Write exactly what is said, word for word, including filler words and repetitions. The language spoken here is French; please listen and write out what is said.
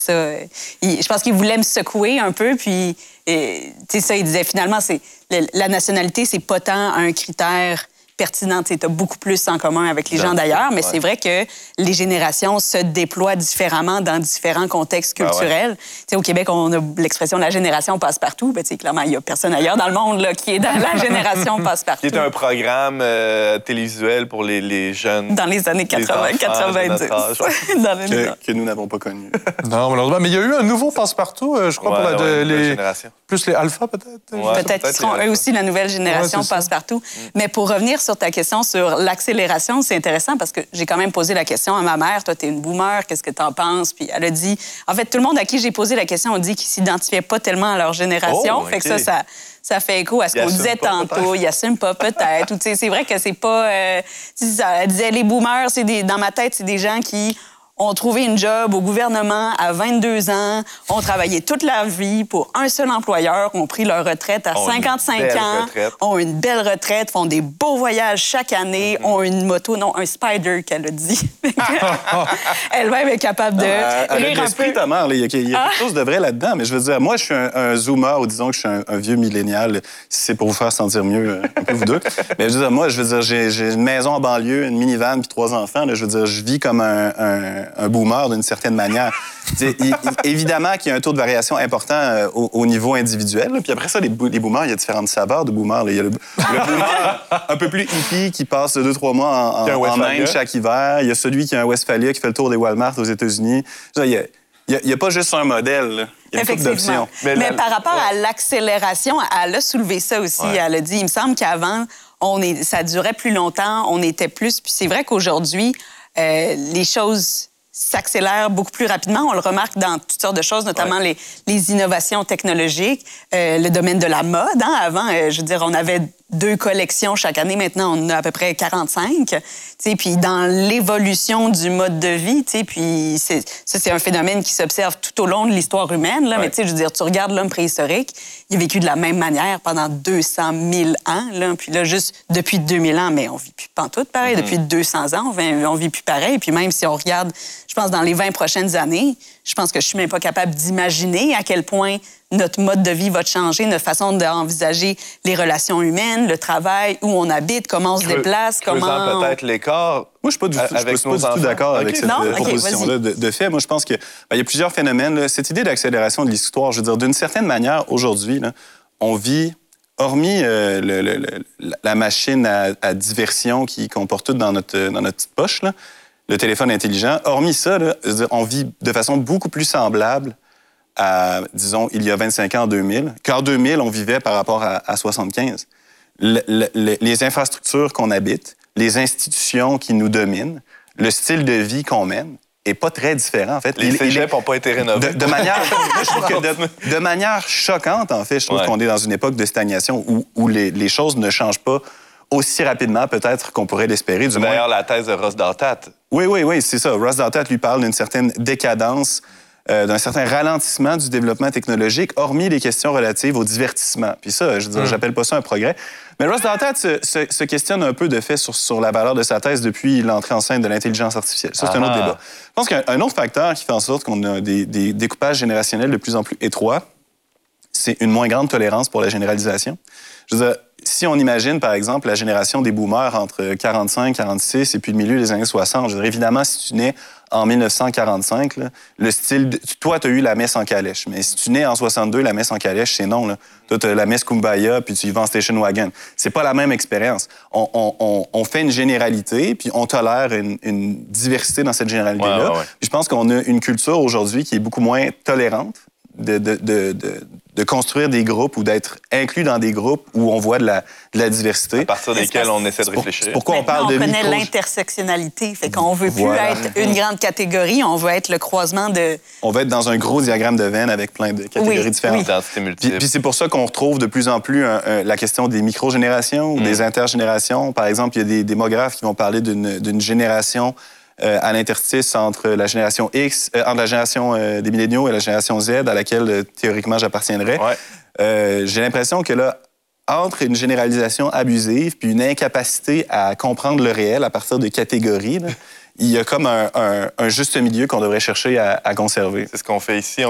Ça, il, je pense qu'il voulait me secouer un peu, puis tu sais ça, il disait finalement, c'est la nationalité, c'est pas tant un critère pertinent. Tu as beaucoup plus en commun avec les gens d'ailleurs, mais ouais. c'est vrai que les générations se déploient différemment dans différents contextes culturels. Ah ouais. Au Québec, on a l'expression « la génération passe-partout ». Ben, clairement, il n'y a personne ailleurs dans le monde là, qui est dans la génération passe-partout. Qui est un programme euh, télévisuel pour les, les jeunes. Dans les années quatre-vingts, quatre-vingt-dix. Dans les que, que nous n'avons pas connu. Non, malheureusement. Mais il y a eu un nouveau passe-partout, euh, je crois, ouais, pour la, ouais, de, les... génération. Plus les alphas, peut-être? Ouais, peut-être qu'ils seront eux aussi la nouvelle génération ouais, passe-partout. Mm. Mais pour revenir sur ta question sur l'accélération, c'est intéressant parce que j'ai quand même posé la question à ma mère. Toi, t'es une boomer, qu'est-ce que t'en penses? Puis elle a dit... En fait, tout le monde à qui j'ai posé la question a dit qu'ils s'identifiaient pas tellement à leur génération. Oh, fait okay. que ça, ça, ça fait écho à ce qu'on disait tantôt. Ils assument pas, peut-être. C'est vrai que c'est pas... Euh, ça, elle disait, les boomers, c'est des, dans ma tête, c'est des gens qui... ont trouvé une job au gouvernement à vingt-deux ans, ont travaillé toute leur vie pour un seul employeur, ont pris leur retraite à ont cinquante-cinq ans, retraite. ont une belle retraite, font des beaux voyages chaque année, mm-hmm. ont une moto, non, un Spider, qu'elle a dit. Elle-même est capable de euh, rire un l'esprit, peu. ta mère, il y a, il y a quelque chose de vrai là-dedans, mais je veux dire, moi, je suis un, un zoomer, ou disons que je suis un, un vieux millénial, si c'est pour vous faire sentir mieux, un peu vous deux. Mais je veux dire, moi, je veux dire, j'ai, j'ai une maison en banlieue, une minivan, puis trois enfants. Là, je veux dire, je vis comme un, un, un boomer d'une certaine manière. il, il, évidemment qu'il y a un taux de variation important euh, au, au niveau individuel. Là. Puis après ça, les, les boomers, il y a différentes saveurs de boomers. Là. Il y a le, le boomer un peu plus hippie qui passe deux, trois mois en, en, en Inde chaque hiver. Il y a celui qui a un Westphalia qui fait le tour des Walmart aux États-Unis. Il y a, il n'y a, a pas juste un modèle. Là. Il y a une couple d'options. Mais, Mais la... par rapport ouais. à l'accélération, elle a soulevé ça aussi. Ouais. Elle a dit, il me semble qu'avant, on est, ça durait plus longtemps, on était plus... Puis c'est vrai qu'aujourd'hui, euh, les choses s'accélèrent beaucoup plus rapidement. On le remarque dans toutes sortes de choses, notamment ouais. les, les innovations technologiques, euh, le domaine de la mode. Hein? Avant, euh, je veux dire, on avait deux collections chaque année. Maintenant, on en a à peu près quarante-cinq. Puis dans l'évolution du mode de vie, puis c'est, ça, c'est un phénomène qui s'observe tout au long de l'histoire humaine. Là. Ouais. Mais je veux dire, tu regardes l'homme préhistorique, il a vécu de la même manière pendant deux cent mille ans. Là. Puis là, juste depuis deux mille ans, mais on vit plus pantoute pareil. Mm-hmm. Depuis deux cents ans, on vit, on vit plus pareil. Puis même si on regarde, je pense, dans les vingt prochaines années, je pense que je suis même pas capable d'imaginer à quel point notre mode de vie va changer, notre façon d'envisager les relations humaines, le travail, où on habite, comment on se déplace, comment... peut-être l'écart. Moi, je ne suis pas du, avec je pas du tout d'accord okay. avec cette non? proposition-là okay, de, de fait. Moi, je pense qu'il ben, y a plusieurs phénomènes. Là. Cette idée d'accélération de l'histoire, je veux dire, d'une certaine manière, aujourd'hui, là, on vit, hormis euh, le, le, le, la machine à, à diversion qui, qu'on porte toute dans notre, dans notre petite poche, là, le téléphone intelligent, hormis ça, là, je veux dire, on vit de façon beaucoup plus semblable à, disons, il y a vingt-cinq ans, en deux mille, qu'en deux mille, on vivait par rapport à, à soixante-quinze. Le, le, les infrastructures qu'on habite, les institutions qui nous dominent, le style de vie qu'on mène est pas très différent, en fait. Les cégeps n'ont pas été rénovés. De, de, manière, je trouve que de, de manière choquante, en fait, je trouve ouais. qu'on est dans une époque de stagnation où, où les, les choses ne changent pas aussi rapidement, peut-être, qu'on pourrait l'espérer. Du D'ailleurs, moins... la thèse de Ross Douthat. Oui, oui, oui, c'est ça. Ross Douthat lui parle d'une certaine décadence, euh, d'un certain ralentissement du développement technologique, hormis les questions relatives au divertissement. Puis ça, je veux dire, mmh. j'appelle pas ça un progrès. Mais Ross Douthat se, se, se questionne un peu de fait sur, sur la valeur de sa thèse depuis l'entrée en scène de l'intelligence artificielle. Ça, c'est ah. un autre débat. Je pense qu'un autre facteur qui fait en sorte qu'on a des, des découpages générationnels de plus en plus étroits, c'est une moins grande tolérance pour la généralisation. Je veux dire, si on imagine, par exemple, la génération des boomers entre quarante-cinq, quarante-six et puis le milieu des années soixante, je veux dire, évidemment, si tu nais en mille neuf cent quarante-cinq, là, le style... De... Toi, tu as eu la messe en calèche, mais si tu nais en soixante-deux, la messe en calèche, c'est non. Là. Toi, tu as la messe Kumbaya, puis tu y vas en station wagon. C'est pas la même expérience. On, on, on, on fait une généralité, puis on tolère une, une diversité dans cette généralité-là. Ouais, ouais, ouais. Puis je pense qu'on a une culture aujourd'hui qui est beaucoup moins tolérante de, de, de, de, de construire des groupes ou d'être inclus dans des groupes où on voit de la, de la diversité. À partir desquels on essaie de réfléchir. C'est pourquoi Maintenant, on parle on de... On connaît micro... l'intersectionnalité. Fait qu'on veut plus voilà. être une grande catégorie, on veut être le croisement de... On veut être dans un gros diagramme de Venn avec plein de catégories oui, différentes. Oui. Puis, puis c'est pour ça qu'on retrouve de plus en plus un, un, la question des microgénérations ou mm. des intergénérations. Par exemple, il y a des démographes qui vont parler d'une, d'une génération Euh, à l'interstice entre la génération X, euh, entre la génération euh, des milléniaux et la génération Z, à laquelle euh, théoriquement j'appartiendrais. Ouais. Euh, j'ai l'impression que là, entre une généralisation abusive puis une incapacité à comprendre le réel à partir de catégories, là, il y a comme un, un- un juste milieu qu'on devrait chercher à, à conserver. C'est ce qu'on fait ici.